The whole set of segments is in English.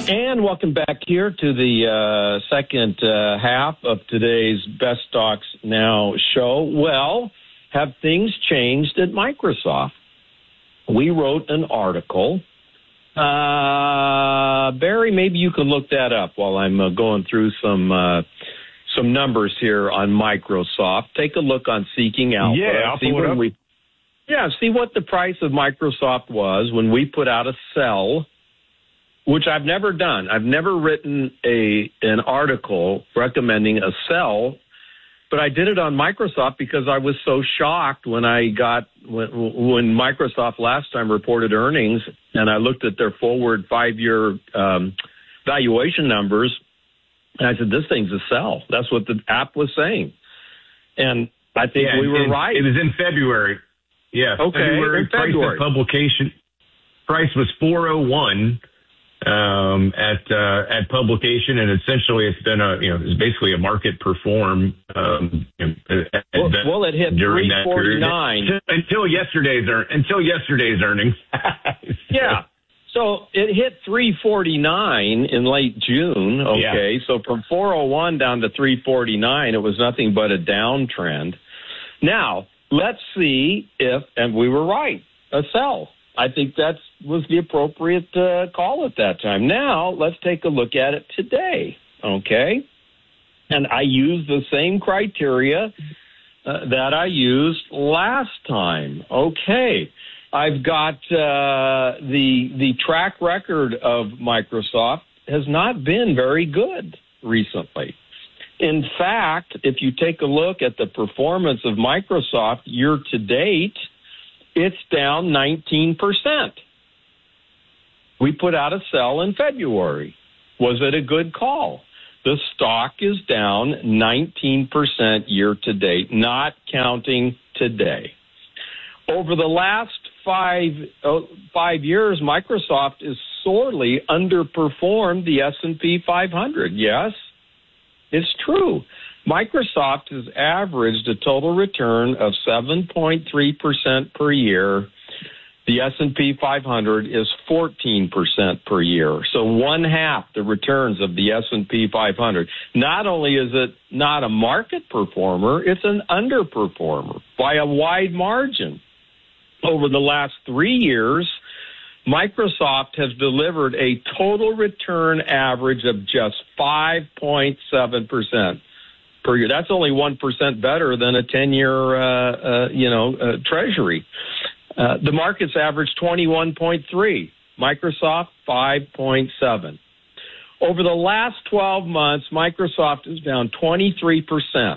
And welcome back here to the second half of today's Best Stocks Now show. Well, have things changed at Microsoft? We wrote an article. Barry, maybe you can look that up while I'm going through some numbers here on Microsoft. Take a look on Seeking Alpha. Yeah, I'll pull it up. See what the price of Microsoft was when we put out a sell, which I've never done. I've never written an article recommending a sell, but I did it on Microsoft because I was so shocked when when Microsoft last time reported earnings, and I looked at their forward 5-year valuation numbers, and I said, this thing's a sell. That's what the app was saying. And I think we were right. It was in February. Yeah. Okay. February. Price of publication. Price was 401 at publication, and essentially it's been it's basically a market perform. It hit 349 until yesterday's earnings. Yeah. So it hit 349 in late June. Okay. Yeah. So from 401 down to 349, it was nothing but a downtrend. Now, let's see and we were right, a sell. I think that was the appropriate call at that time. Now, let's take a look at it today, okay? And I use the same criteria that I used last time. Okay, I've got the track record of Microsoft has not been very good recently. In fact, if you take a look at the performance of Microsoft year to date, it's down 19%. We put out a sell in February. Was it a good call? The stock is down 19% year to date, not counting today. Over the last five years, Microsoft is sorely underperformed the S&P 500. Yes, it's true. Microsoft has averaged a total return of 7.3% per year. The S&P 500 is 14% per year. So one half the returns of the S&P 500. Not only is it not a market performer, it's an underperformer by a wide margin. Over the last 3 years, Microsoft has delivered a total return average of just 5.7% per year. That's only 1% better than a 10-year, treasury. The market's averaged 21.3. Microsoft 5.7. Over the last 12 months, Microsoft is down 23%.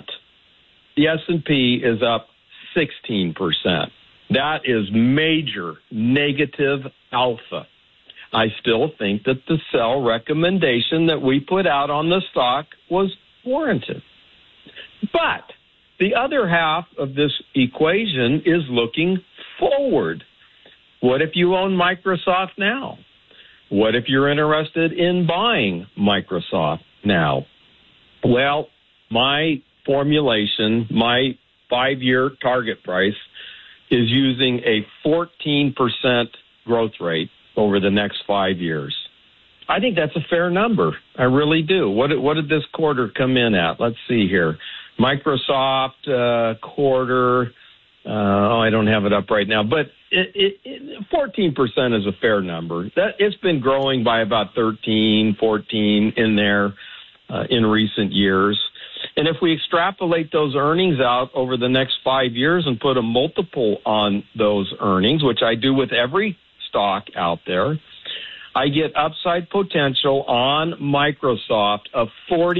The S&P is up 16%. That is major negative alpha. I still think that the sell recommendation that we put out on the stock was warranted. But the other half of this equation is looking forward. What if you own Microsoft now? What if you're interested in buying Microsoft now? Well, my formulation, my 5-year target price is using a 14% growth rate over the next 5 years. I think that's a fair number. I really do. What did this quarter come in at? Let's see here. Microsoft quarter, I don't have it up right now, but 14% is a fair number. It's been growing by about 13, 14 in there in recent years. And if we extrapolate those earnings out over the next 5 years and put a multiple on those earnings, which I do with every stock out there, I get upside potential on Microsoft of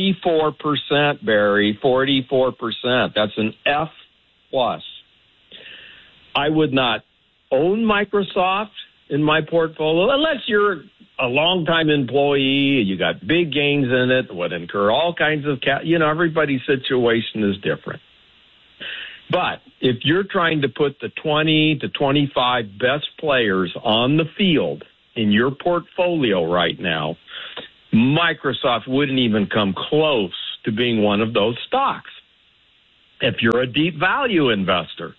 44%, Barry, 44%. That's an F plus. I would not own Microsoft in my portfolio unless you're a longtime employee, you got big gains in it, would incur all kinds of, everybody's situation is different. But if you're trying to put the 20 to 25 best players on the field in your portfolio right now, Microsoft wouldn't even come close to being one of those stocks. If you're a deep value investor,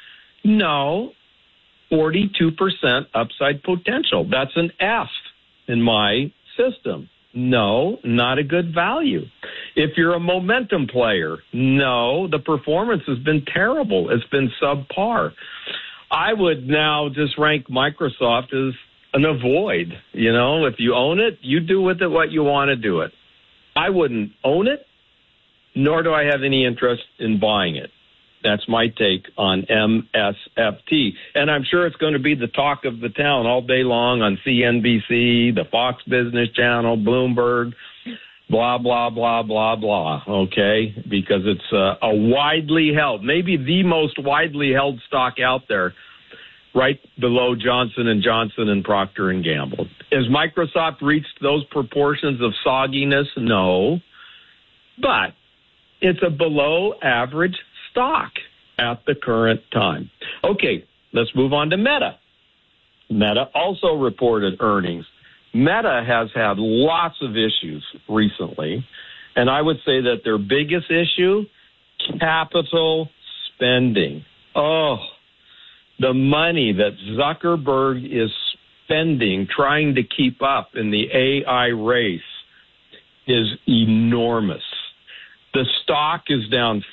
no, 42% upside potential. That's an F in my system, no, not a good value. If you're a momentum player, no, the performance has been terrible. It's been subpar. I would now just rank Microsoft as an avoid. You know, if you own it, you do with it what you want to do it. I wouldn't own it, nor do I have any interest in buying it. That's my take on MSFT. And I'm sure it's going to be the talk of the town all day long on CNBC, the Fox Business Channel, Bloomberg, blah, blah, blah, blah, blah, okay? Because it's a widely held, maybe the most widely held stock out there, right below Johnson & Johnson and Procter & Gamble. Has Microsoft reached those proportions of sogginess? No. But it's a below average stock at the current time. Okay, let's move on to Meta. Meta also reported earnings. Meta has had lots of issues recently, and I would say that their biggest issue, capital spending. Oh, the money that Zuckerberg is spending trying to keep up in the AI race is enormous. The stock is down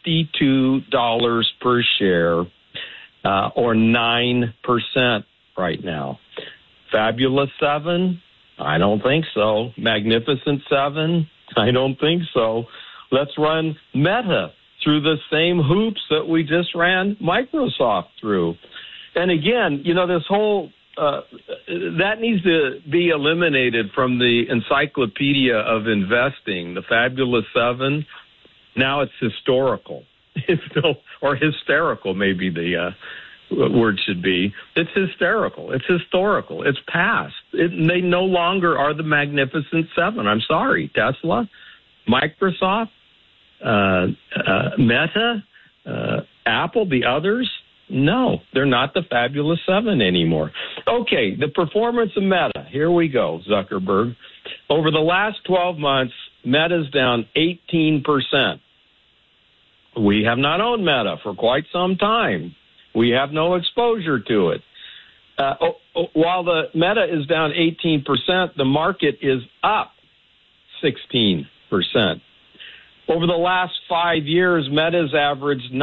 $52 per share, or 9% right now. Fabulous 7? I don't think so. Magnificent 7? I don't think so. Let's run Meta through the same hoops that we just ran Microsoft through. And again, you know, this whole that needs to be eliminated from the encyclopedia of investing, the Fabulous 7. Now it's historical, or hysterical, maybe the word should be. It's hysterical. It's historical. It's past. They no longer are the Magnificent 7. I'm sorry. Tesla, Microsoft, Meta, Apple, the others. No, they're not the Fabulous 7 anymore. Okay, the performance of Meta. Here we go, Zuckerberg. Over the last 12 months, Meta's down 18%. We have not owned Meta for quite some time. We have no exposure to it. While the Meta is down 18%, the market is up 16%. Over the last 5 years, Meta's averaged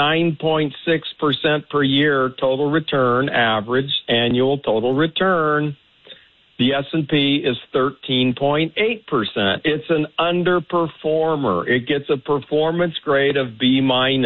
9.6% per year total return, average annual total return. The S&P is 13.8%. It's an underperformer. It gets a performance grade of B-.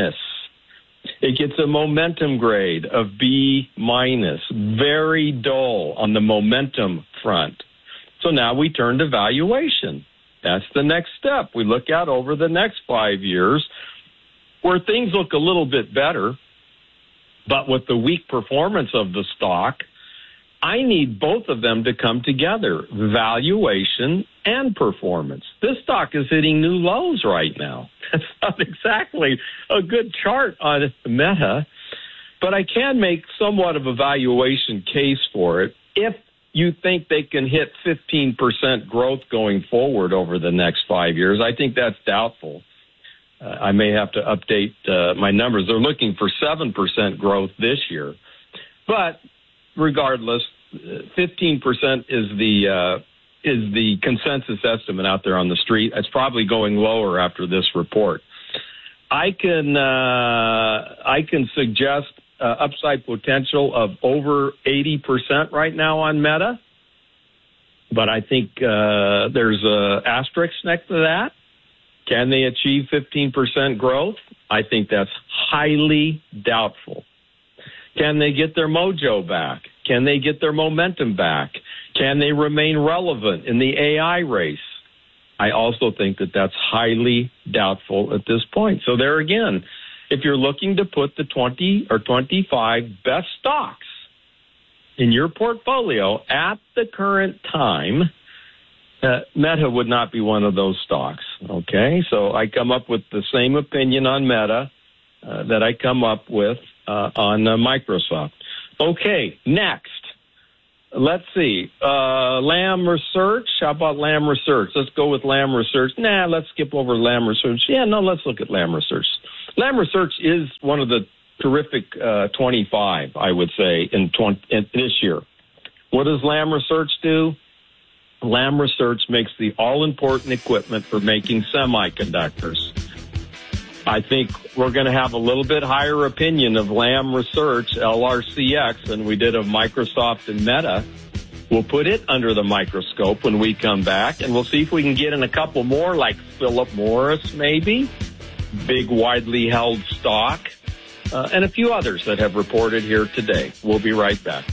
It gets a momentum grade of B-. Very dull on the momentum front. So now we turn to valuation. That's the next step. We look out over the next 5 years where things look a little bit better, but with the weak performance of the stock, I need both of them to come together, valuation and performance. This stock is hitting new lows right now. That's not exactly a good chart on Meta, but I can make somewhat of a valuation case for it if you think they can hit 15% growth going forward over the next 5 years. I think that's doubtful. I may have to update my numbers. They're looking for 7% growth this year. But regardless, 15% is the consensus estimate out there on the street. It's probably going lower after this report. I can suggest upside potential of over 80% right now on Meta, but I think there's a asterisk next to that. Can they achieve 15% growth? I think that's highly doubtful. Can they get their mojo back? Can they get their momentum back? Can they remain relevant in the AI race? I also think that that's highly doubtful at this point. So there again, if you're looking to put the 20 or 25 best stocks in your portfolio at the current time, Meta would not be one of those stocks, okay? So I come up with the same opinion on Meta that I come up with on Microsoft. Okay, next. Let's see. Lam Research. How about Lam Research? Let's go with Lam Research. Let's skip over Lam Research. Let's look at Lam Research. Lam Research is one of the terrific 25, I would say, in this year. What does Lam Research do? Lam Research makes the all-important equipment for making semiconductors. I think we're going to have a little bit higher opinion of Lam Research, LRCX, than we did of Microsoft and Meta. We'll put it under the microscope when we come back, and we'll see if we can get in a couple more, like Philip Morris, maybe, big, widely held stock, and a few others that have reported here today. We'll be right back.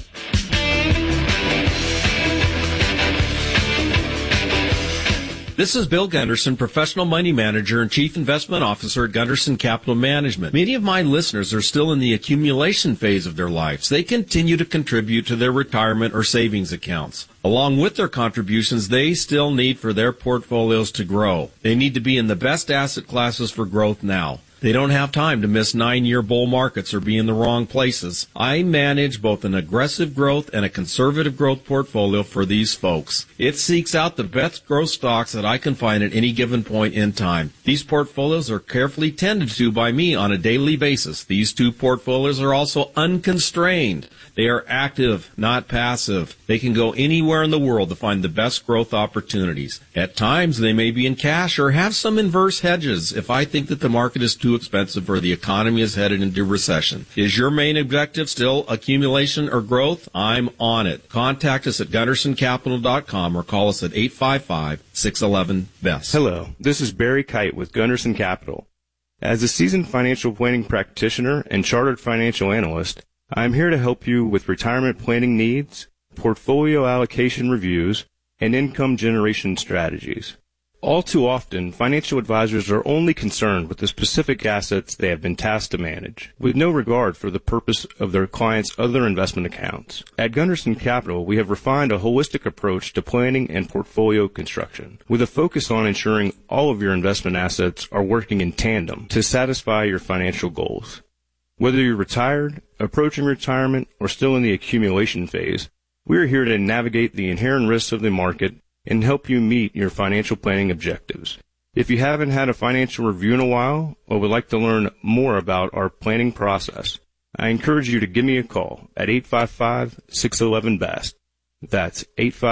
This is Bill Gunderson, professional money manager and chief investment officer at Gunderson Capital Management. Many of my listeners are still in the accumulation phase of their lives. They continue to contribute to their retirement or savings accounts. Along with their contributions, they still need for their portfolios to grow. They need to be in the best asset classes for growth now. They don't have time to miss 9-year bull markets or be in the wrong places. I manage both an aggressive growth and a conservative growth portfolio for these folks. It seeks out the best growth stocks that I can find at any given point in time. These portfolios are carefully tended to by me on a daily basis. These two portfolios are also unconstrained. They are active, not passive. They can go anywhere in the world to find the best growth opportunities. At times, they may be in cash or have some inverse hedges if I think that the market is too expensive or the economy is headed into recession. Is your main objective still accumulation or growth? I'm on it. Contact us at GundersonCapital.com or call us at 855-611-BEST. Hello, this is Barry Kite with Gunderson Capital. As a seasoned financial planning practitioner and chartered financial analyst, I am here to help you with retirement planning needs, portfolio allocation reviews, and income generation strategies. All too often, financial advisors are only concerned with the specific assets they have been tasked to manage, with no regard for the purpose of their clients' other investment accounts. At Gunderson Capital, we have refined a holistic approach to planning and portfolio construction, with a focus on ensuring all of your investment assets are working in tandem to satisfy your financial goals. Whether you're retired, approaching retirement, or still in the accumulation phase, we are here to navigate the inherent risks of the market and help you meet your financial planning objectives. If you haven't had a financial review in a while or would like to learn more about our planning process, I encourage you to give me a call at 855-611-BEST. That's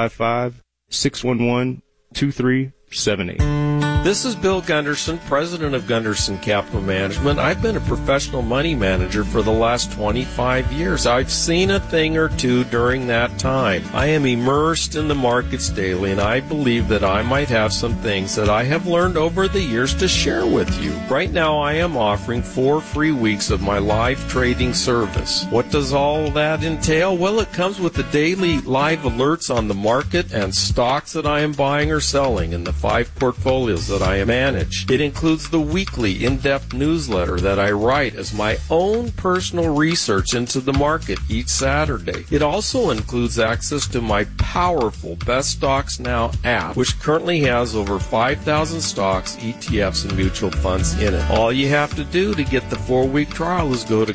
855-611-2378. This is Bill Gunderson, president of Gunderson Capital Management. I've been a professional money manager for the last 25 years. I've seen a thing or two during that time. I am immersed in the markets daily, and I believe that I might have some things that I have learned over the years to share with you. Right now, I am offering 4 free weeks of my live trading service. What does all that entail? Well, it comes with the daily live alerts on the market and stocks that I am buying or selling in the 5 portfolios that I manage. It includes the weekly in-depth newsletter that I write as my own personal research into the market each Saturday. It also includes access to my powerful Best Stocks Now app, which currently has over 5,000 stocks, ETFs, and mutual funds in it. All you have to do to get the 4-week trial is go to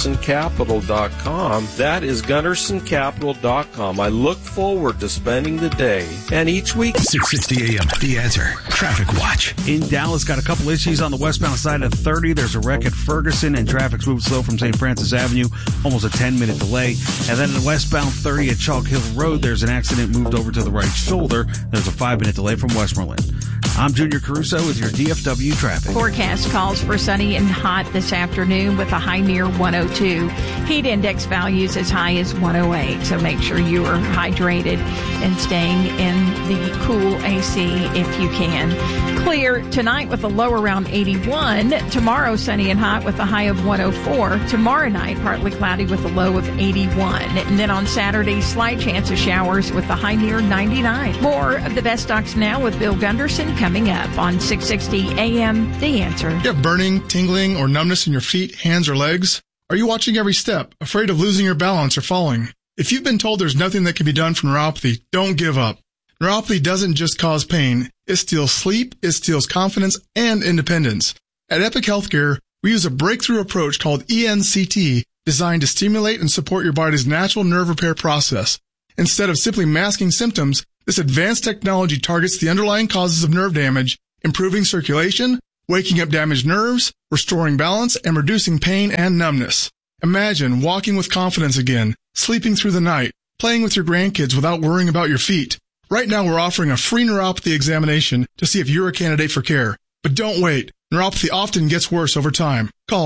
GundersonCapital.com. That is GundersonCapital.com. I look forward to spending the day and each week. 6:60 a.m. The Answer. Traffic Watch. In Dallas, got a couple issues on the westbound side of 30. There's a wreck at Ferguson, and traffic's moving slow from St. Francis Avenue, almost a 10-minute delay. And then in westbound 30 at Chalk Hill Road, there's an accident moved over to the right shoulder. There's a 5-minute delay from Westmoreland. I'm Junior Caruso with your DFW traffic. Forecast calls for sunny and hot this afternoon with a high near 102. Heat index values as high as 108. So make sure you are hydrated and staying in the cool AC if you can. Clear tonight with a low around 81. Tomorrow sunny and hot with a high of 104. Tomorrow night partly cloudy with a low of 81. And then on Saturday, slight chance of showers with a high near 99. More of the Best Stocks Now with Bill Gunderson coming up on 660 AM The Answer. You have burning, tingling, or numbness in your feet, hands, or legs? Are you watching every step, afraid of losing your balance or falling? If you've been told there's nothing that can be done for neuropathy, don't give up. Neuropathy doesn't just cause pain. It steals sleep, it steals confidence, and independence. At Epic Healthcare, we use a breakthrough approach called ENCT, designed to stimulate and support your body's natural nerve repair process. Instead of simply masking symptoms, this advanced technology targets the underlying causes of nerve damage, improving circulation, waking up damaged nerves, restoring balance, and reducing pain and numbness. Imagine walking with confidence again, sleeping through the night, playing with your grandkids without worrying about your feet. Right now, we're offering a free neuropathy examination to see if you're a candidate for care. But don't wait. Neuropathy often gets worse over time. Call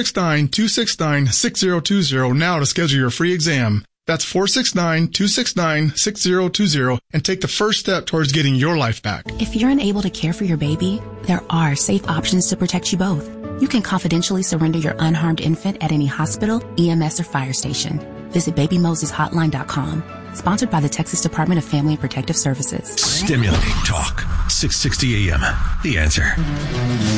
469-269-6020 now to schedule your free exam. That's 469-269-6020 and take the first step towards getting your life back. If you're unable to care for your baby, there are safe options to protect you both. You can confidentially surrender your unharmed infant at any hospital, EMS, or fire station. Visit BabyMosesHotline.com. Sponsored by the Texas Department of Family and Protective Services. Stimulating talk. 660 AM. The Answer.